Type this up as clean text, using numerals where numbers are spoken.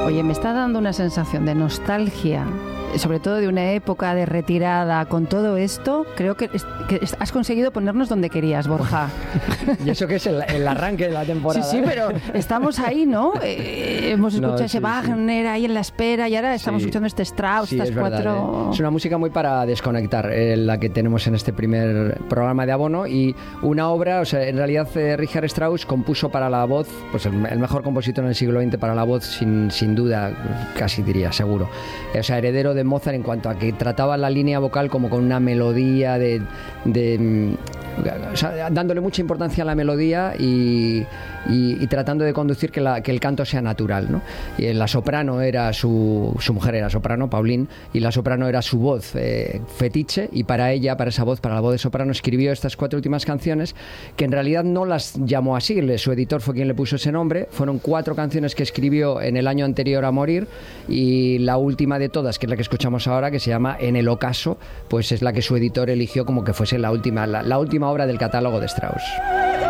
Oye, me está dando una sensación de nostalgia, sobre todo de una época de retirada. Con todo esto, creo que has conseguido ponernos donde querías, Borja. Y eso que es el arranque de la temporada. Sí, pero estamos ahí, ¿no? Hemos escuchado ese Wagner ahí en la espera y ahora estamos escuchando este Strauss, estas cuatro... Es una música muy para desconectar, la que tenemos en este primer programa de Abono, y una obra, o sea, en realidad Richard Strauss compuso para la voz, pues el mejor compositor en el siglo XX para la voz, sin duda, casi diría, seguro. O sea, heredero de Mozart en cuanto a que trataba la línea vocal como con una melodía o sea, dándole mucha importancia a la melodía y tratando de conducir que el canto sea natural, ¿no? Y la soprano era su mujer era soprano, Pauline, y la soprano era su voz fetiche, y para esa voz, para la voz de soprano, escribió estas 4 últimas canciones, que en realidad no las llamó así, su editor fue quien le puso ese nombre. Fueron 4 canciones que escribió en el año anterior a morir, y la última de todas, que es la que escuchamos ahora, que se llama En el ocaso, pues es la que su editor eligió como que fuese la última obra del catálogo de Strauss.